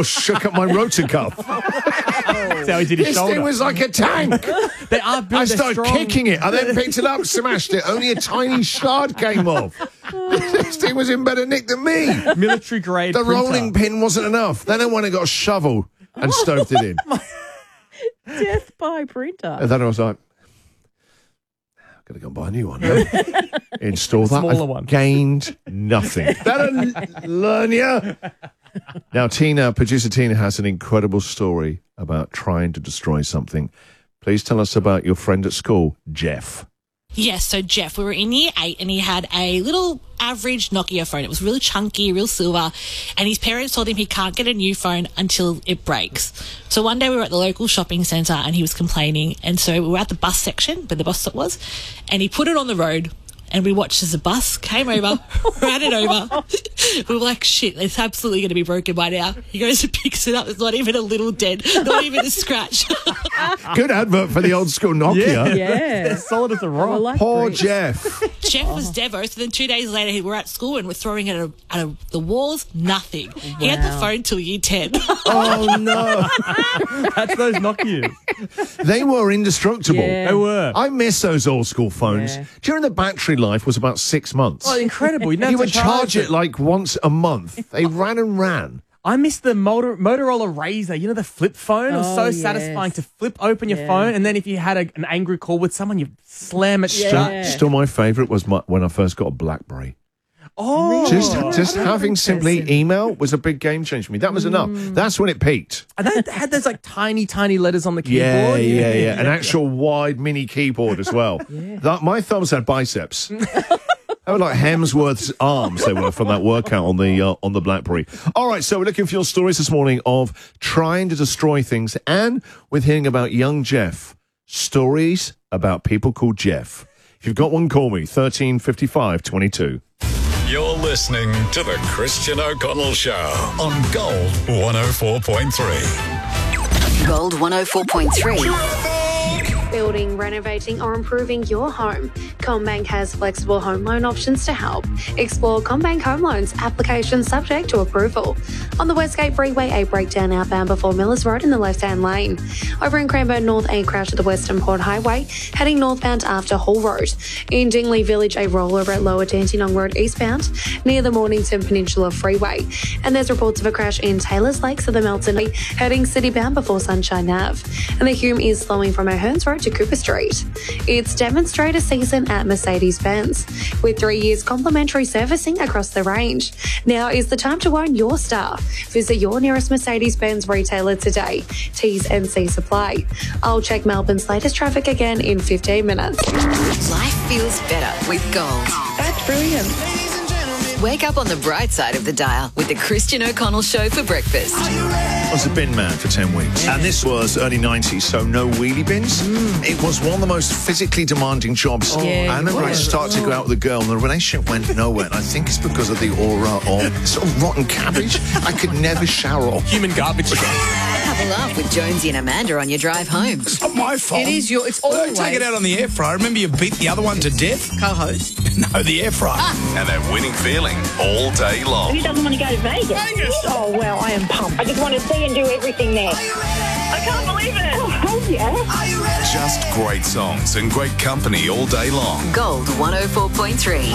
of shook up my rotor cuff. That's how he did his This shoulder. thing was like a tank. They are built, I they're started strong. kicking it. I then picked it up, smashed it. Only a tiny shard came off. This thing was in better nick than me. Military grade The printer. rolling pin wasn't enough. Then I went and got a shovel and stoved it in. Death by printer. And then I was like, I've got to go and buy a new one. No? Install that. Smaller I've one. gained nothing. That'll learn you. Now, producer Tina has an incredible story about trying to destroy something. Please tell us about your friend at school, Jeff. Yes, so Jeff, we were in year 8 and he had a little average Nokia phone. It was really chunky, real silver, and his parents told him he can't get a new phone until it breaks. So one day we were at the local shopping centre and he was complaining, and so we were at the bus section where the bus stop was, and he put it on the road. And we watched as the bus came over, ran it over. We were like, shit, it's absolutely going to be broken by now. He goes and picks it up. There's not even a little dent, not even a scratch. Good advert for the old school Nokia. Yeah. Solid as a rock. I like Poor bricks. Jeff. Jeff was Devo, so then 2 days later we were at school and we're throwing it at the walls, nothing. He had the Wow. phone till year 10. Oh, no. That's those Nokias. They were indestructible. Yeah. They were. I miss those old school phones. Yeah. During the battery life was about 6 months. Oh, incredible. You didn't You have would to charge it like once a month. They ran and ran. I miss the Motorola Razr. You know, the flip phone? It was so Oh, satisfying yes. to flip open your Yeah. phone, and then if you had an angry call with someone, you slam it shut. Yeah. Still my favourite was when I first got a BlackBerry. Oh, Just having simply interesting. email was a big game changer for me. That was enough. That's when it peaked. and they had those like tiny, tiny letters on the Yeah, keyboard. yeah. An actual wide mini keyboard as well. My thumbs had biceps. They were like Hemsworth's arms. They were from that workout on the BlackBerry. All right, so we're looking for your stories this morning of trying to destroy things, and we're hearing about young Jeff. Stories about people called Jeff. If you've got one, call me 135522. You're listening to the Christian O'Connell Show on Gold 104.3. Gold 104.3. Building, renovating or improving your home. CommBank has flexible home loan options to help. Explore CommBank Home Loans, application subject to approval. On the Westgate Freeway, a breakdown outbound before Millers Road in the left-hand lane. Over in Cranbourne North, a crash at the Western Port Highway, heading northbound after Hall Road. In Dingley Village, a rollover at Lower Dandenong Road eastbound, near the Mornington Peninsula Freeway. And there's reports of a crash in Taylors Lakes at the Melton, heading citybound before Sunshine Ave. And the Hume is slowing from O'Hearns Road to Cooper Street. It's demonstrator season at Mercedes-Benz, with 3 years complimentary servicing across the range. Now is the time to own your star. Visit your nearest Mercedes-Benz retailer today. T's and C's apply. I'll check Melbourne's latest traffic again in 15 minutes. Life feels better with Gold. That's brilliant. Wake up on the bright side of the dial with the Christian O'Connell Show for breakfast. I was a bin man for 10 weeks. And this was early 90s, so no wheelie bins. It was one of the most physically demanding jobs. Yeah, I remember I started to go out with a girl and the relationship went nowhere. And I think it's because of the aura of sort of rotten cabbage. I could never shower off. Human garbage. Have a laugh with Jonesy and Amanda on your drive home. It's not my fault. It is your. It's Don't always take it out on the air fryer. Remember you beat the other one to death? co-host. No, the air fryer. And that winning feeling all day long. Who doesn't want to go to Vegas? Oh, well, I am pumped. I just want to see and do everything there. I can't believe it. Oh, hell yeah. Just great songs and great company all day long. Gold 104.3.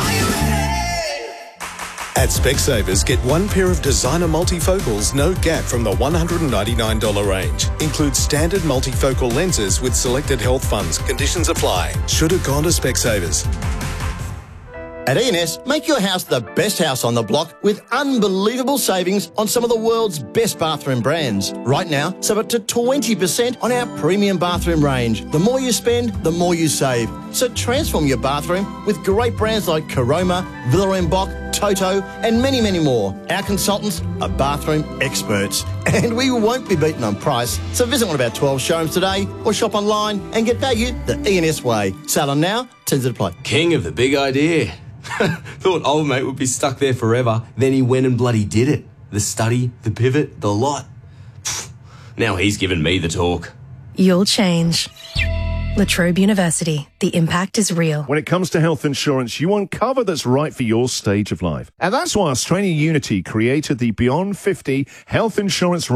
At Specsavers, get one pair of designer multifocals, no gap from the $199 range. Includes standard multifocal lenses with selected health funds. Conditions apply. Should have gone to Specsavers. At E&S, make your house the best house on the block with unbelievable savings on some of the world's best bathroom brands. Right now, save up to 20% on our premium bathroom range. The more you spend, the more you save. So transform your bathroom with great brands like Caroma, Villa & Boch, Toto, and many, many more. Our consultants are bathroom experts, and we won't be beaten on price. So visit one of our 12 showrooms today or shop online and get value the E&S way. Sale on now, terms apply. King of the big idea. Thought old mate would be stuck there forever. Then he went and bloody did it. The study, the pivot, the lot. Now he's given me the talk. You'll change. La Trobe University. The impact is real. When it comes to health insurance, you want cover that's right for your stage of life. And that's why Australian Unity created the Beyond 50 Health Insurance